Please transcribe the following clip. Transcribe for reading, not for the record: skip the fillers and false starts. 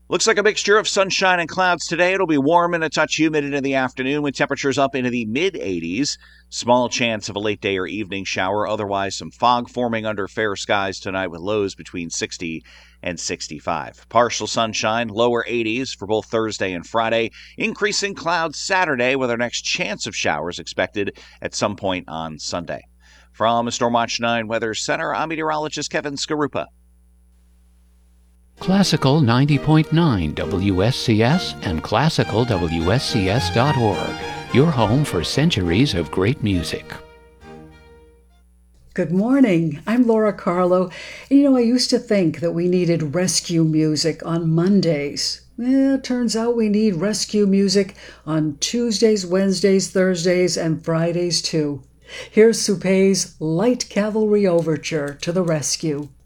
Looks like a mixture of sunshine and clouds today. It'll be warm and a touch humid into the afternoon with temperatures up into the mid-80s. Small chance of a late day or evening shower. Otherwise, some fog forming under fair skies tonight with lows between 60 and 65. Partial sunshine, lower 80s for both Thursday and Friday. Increasing clouds Saturday with our next chance of showers expected at some point on Sunday. From Stormwatch 9 Weather Center, I'm meteorologist Kevin Skarupa. Classical 90.9 WSCS and classicalwscs.org, your home for centuries of great music. Good morning. I'm Laura Carlo. I used to think that we needed rescue music on Mondays. It turns out we need rescue music on Tuesdays, Wednesdays, Thursdays, and Fridays too. Here's Soupé's Light Cavalry Overture to the Rescue.